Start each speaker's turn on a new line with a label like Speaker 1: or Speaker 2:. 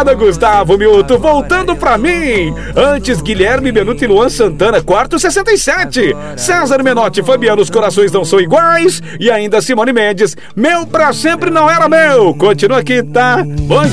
Speaker 1: Obrigado, Gustavo Milton. Voltando pra mim. Antes, Guilherme Benuto e Luan Santana, quarto 67. César Menotti, Fabiano, os corações não são iguais. E ainda Simone Mendes, meu pra sempre não era meu. Continua aqui, tá? Bom